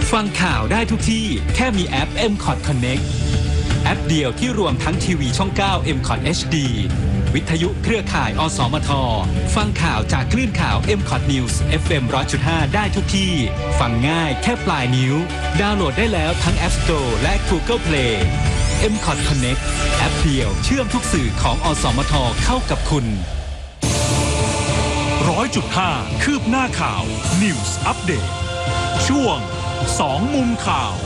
ฟังข่าวได้ทุกที่แค่มีแอป MCOT Connect แอปเดียวที่รวมทั้งทีวีช่อง 9 MCOT HD วิทยุเครือข่ายอสมทฟังข่าวจากคลื่นข่าว MCOT News FM 100.5 ได้ทุกที่ฟังง่ายแค่ปลายนิ้วดาวน์โหลดได้แล้วทั้ง App Store และ Google Play MCOT Connect แอปเดียวเชื่อมทุกสื่อของอสมทเข้ากับคุณ 100.5 คืบหน้าข่าว News Update ช่วง2มุมข่าว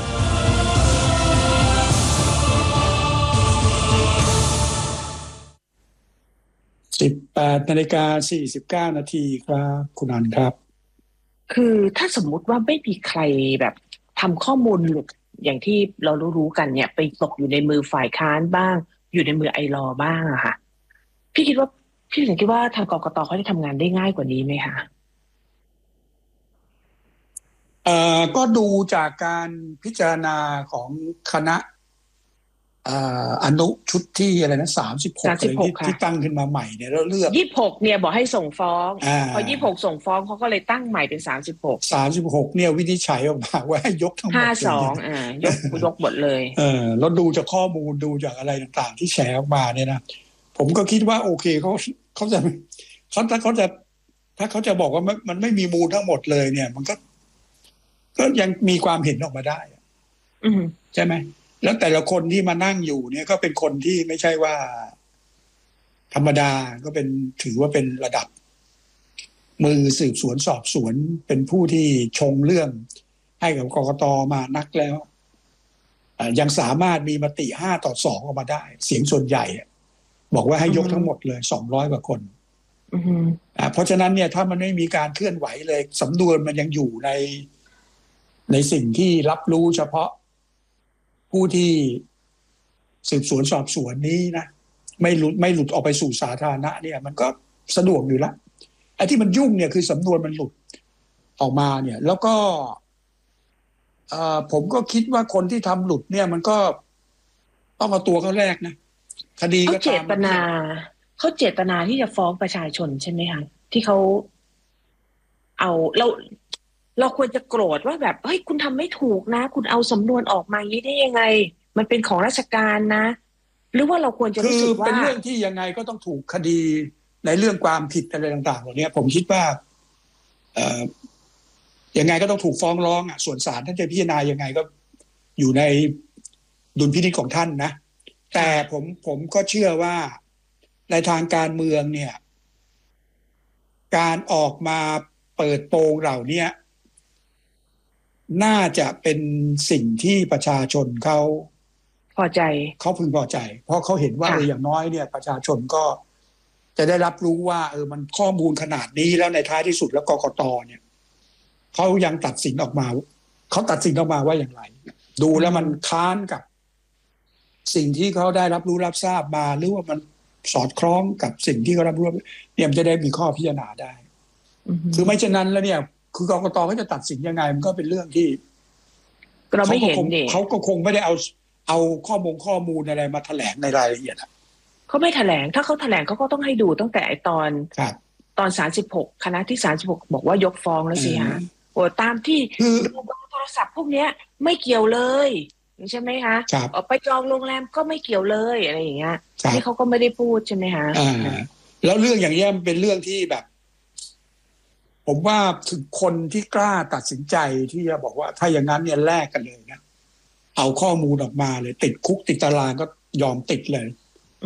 18:49 นาทีครับคุณอันครับคือถ้าสมมุติว่าไม่มีใครแบบทำข้อมูลหลุดอย่างที่เรารู้กันเนี่ยไปตกอยู่ในมือฝ่ายค้านบ้างอยู่ในมือไอลอบ้างอะค่ะพี่คิดว่าทางกกต.เขาจะทำงานได้ง่ายกว่านี้ไหมคะก็ดูจากการพิจารณาของคณะอนุชุดที่อะไรนะ36ที่ตั้งขึ้นมาใหม่เนี่ยแล้วเลือก 26เนี่ยบอกให้ส่งฟ้องพอ26ส่งฟ้องเขาก็เลยตั้งใหม่เป็น36 เนี่ยวินิจฉัยออกมาว่าให้ยกทั้งหมดยกหมดเลยแล้วดูจากข้อมูลดูจากอะไรต่างๆที่แชร์ออกมาเนี่ยนะผมก็คิดว่าโอเคเขาจะถ้าเขาจะบอกว่ามันไม่มีมูลทั้งหมดเลยเนี่ยมันก็ยังมีความเห็นออกมาได้ใช่ไหมแล้วแต่ละคนที่มานั่งอยู่เนี่ยก็เป็นคนที่ไม่ใช่ว่าธรรมดาก็เป็นถือว่าเป็นระดับมือสืบสวนสอบสวนเป็นผู้ที่ชงเรื่องให้กับกกต.มานักแล้วยังสามารถมีมติ5-2ออกมาได้เสียงส่วนใหญ่บอกว่าให้ยกทั้งหมดเลย200กว่าคนเพราะฉะนั้นเนี่ยถ้ามันไม่มีการเคลื่อนไหวเลยสำนวนมันยังอยู่ในสิ่งที่รับรู้เฉพาะผู้ที่สืบสวนสอบสวนนี้นะไม่หลุดออกไปสู่สาธารณะเนี่ยมันก็สะดวกอยู่แล้วไอ้ที่มันยุ่งเนี่ยคือสำนวนมันหลุดออกมาเนี่ยแล้วก็ผมก็คิดว่าคนที่ทำหลุดเนี่ยมันก็ต้องเอาตัวเขาแรกนะคดีก็ตามเขาเจตนาที่จะฟ้องประชาชนใช่ไหมคะที่เขาเอาเราควรจะโกรธว่าแบบเฮ้ยคุณทำไม่ถูกนะคุณเอาสำนวนออกมาอย่างนี้ได้ยังไงมันเป็นของราชการนะหรือว่าเราควรจะรู้สึกว่าเป็นเรื่องที่ยังไงก็ต้องถูกคดีในเรื่องความผิดอะไรต่างๆเหล่านี้ผมคิดว่ายังไงก็ต้องถูกฟ้องร้องส่วนศาลท่านจะพิจารณายังไงก็อยู่ในดุลพินิจของท่านนะแต่ผมก็เชื่อว่าในทางการเมืองเนี่ยการออกมาเปิดโปงเหล่านี้น่าจะเป็นสิ่งที่ประชาชนเขาพอใจเขาพึงพอใจเพราะเขาเห็นว่าอย่างน้อยเนี่ยประชาชนก็จะได้รับรู้ว่ามันข้อมูลขนาดนี้แล้วในท้ายที่สุดแล้วกกต.เนี่ยเขายังตัดสินออกมาว่าอย่างไรดูแล้วมันค้านกับสิ่งที่เขาได้รับรู้รับทราบมาหรือว่ามันสอดคล้องกับสิ่งที่เขารับรู้เนี่ยมันจะได้มีข้อพิจารณาได้คือไม่เช่นนั้นแล้วเนี่ยคือกกต.เขาจะตัดสินยังไงมันก็เป็นเรื่องที่เราไม่เห็นเขาก็คงไม่ได้เอาข้อมูลอะไรมาแถลงในรายละเอียดเขาไม่แถลงถ้าเขาแถลงเขาก็ต้องให้ดูตั้งแต่ตอน36คณะที่36บอกว่ายกฟ้องแล้วสิฮะโอ้ตามที่ดูโทรศัพท์พวกนี้ไม่เกี่ยวเลยใช่ไหมคะออกไปจองโรงแรมก็ไม่เกี่ยวเลยอะไรอย่างเงี้ยที่เขาก็ไม่ได้พูดใช่ไหมคะแล้วเรื่องอย่างนี้มันเป็นเรื่องที่แบบผมว่าถึงคนที่กล้าตัดสินใจที่จะบอกว่าถ้าอย่างนั้นเนี่ยแลกกันเลยนะเอาข้อมูลออกมาเลยติดคุกติดตารางก็ยอมติดเลย